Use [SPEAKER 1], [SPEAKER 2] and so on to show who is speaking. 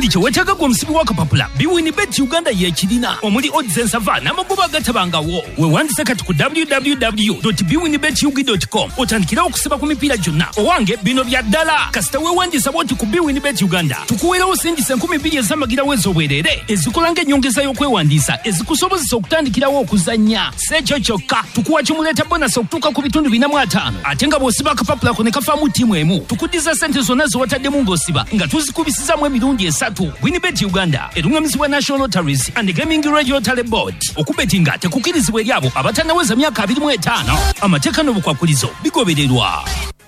[SPEAKER 1] buli kyewetaaga gwe omusibi w'akapapula BWINBet Uganda yeekirina omuli odds ensava n'amagoba agatabangawo. Weewandise kati ku www.bwinbetug.com otandikirawo okusiba ku mipiira gyonna. Owange bino bya ddala kasita weewandisa bw'oti ku BWINBet Uganda tukuweerawo singisa 2,000 ez'amagirawo ez'obwereere ezikola ng'ennyongeza y'okwewandiisa ezikusobozesa okutandikirawo okuzannya. Sekyo kyokka tukuwa kimuleeta bonasi okutuuka ku bitundu 405 ate nga bw'osiba akapapula ko ne kafaamu ttiimu emu tukuddiza ssente zonna z'owataddemu ng'osiba nga tuzikubisizaamu emirundi 3. WINBet Uganda erungamizibwa National Lotteries and Gaming Regulatory Board. Okubetinga tekukkirizibwa eri abo abatannaweza myaka 25. Amateeka n'obukwakulizo bigobererwa.